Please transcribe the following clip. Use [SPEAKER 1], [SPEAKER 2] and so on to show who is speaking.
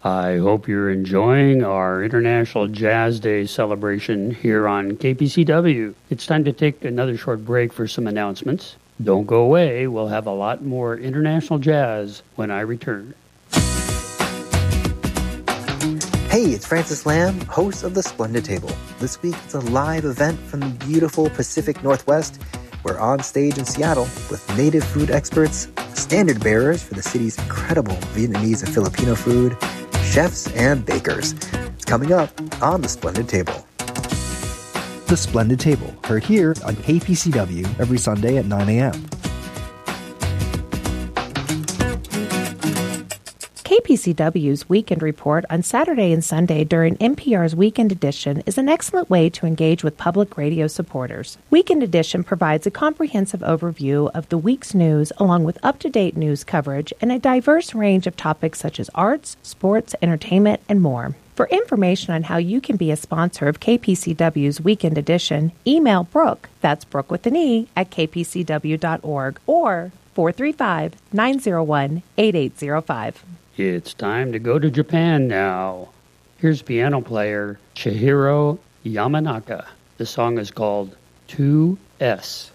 [SPEAKER 1] I hope you're enjoying our International Jazz Day celebration here on KPCW. It's time to take another short break for some announcements. Don't go away. We'll have a lot more international jazz when I return.
[SPEAKER 2] Hey, it's Francis Lamb, host of The Splendid Table. This week, it's a live event from the beautiful Pacific Northwest. We're on stage in Seattle with native food experts, standard bearers for the city's incredible Vietnamese and Filipino food, chefs and bakers. It's coming up on The Splendid Table.
[SPEAKER 3] The Splendid Table, heard here on KPCW every Sunday at 9 a.m.
[SPEAKER 4] KPCW's Weekend Report on Saturday and Sunday during NPR's Weekend Edition is an excellent way to engage with public radio supporters. Weekend Edition provides a comprehensive overview of the week's news along with up-to-date news coverage and a diverse range of topics such as arts, sports, entertainment, and more. For information on how you can be a sponsor of KPCW's Weekend Edition, email Brooke, that's Brooke with an E, at kpcw.org or 435-901-8805.
[SPEAKER 1] It's time to go to Japan now. Here's piano player Chihiro Yamanaka. The song is called 2S.